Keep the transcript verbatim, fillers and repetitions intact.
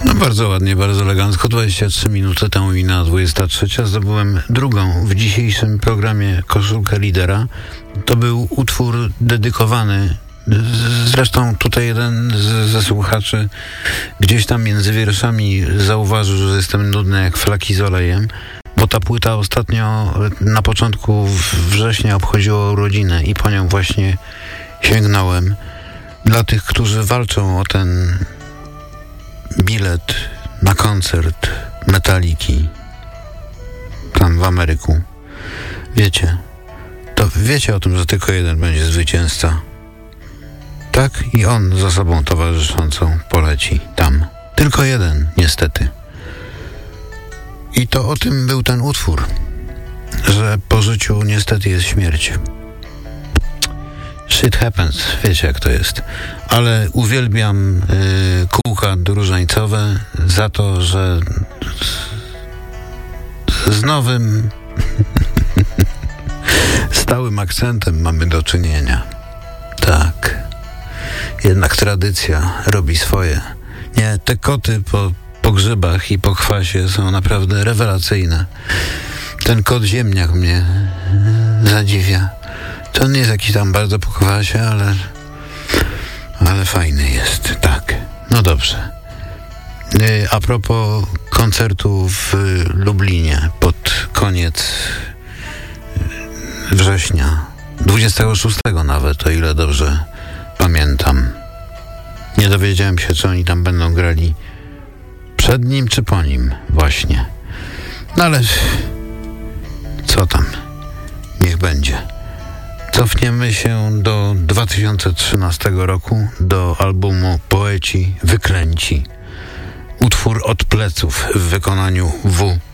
No bardzo ładnie, bardzo elegancko. dwadzieścia trzy minuty temu minęła dwudziesta trzecia. Zdobyłem drugą w dzisiejszym programie koszulkę lidera. To był utwór dedykowany. Zresztą tutaj jeden z, ze słuchaczy gdzieś tam między wierszami zauważył, że jestem nudny jak flaki z olejem, bo ta płyta ostatnio na początku września obchodziła urodzinę i po nią właśnie sięgnąłem. Dla tych, którzy walczą o ten bilet na koncert Metaliki tam w Ameryku. Wiecie, to wiecie o tym, że tylko jeden będzie zwycięzca. Tak? I on z osobą towarzyszącą poleci tam. Tylko jeden, niestety. I to o tym był ten utwór, że po życiu niestety jest śmierć. Shit happens, wiecie jak to jest. Ale uwielbiam y, kółka różańcowe za to, że z, z nowym stałym akcentem mamy do czynienia. Tak. Jednak tradycja robi swoje. Nie, te koty po, po grzybach i po kwasie są naprawdę rewelacyjne. Ten kot ziemniak mnie zadziwia. To nie jest jakiś tam bardzo po kwasie, ale ale fajny jest, tak. No dobrze. A propos koncertu w Lublinie pod koniec września, dwudziestego szóstego nawet, o ile dobrze pamiętam. Nie dowiedziałem się, czy oni tam będą grali przed nim, czy po nim właśnie. No ale co tam? Niech będzie. Cofniemy się do dwa tysiące trzynastego roku, do albumu Poeci Wyklęci. Utwór Od pleców w wykonaniu W.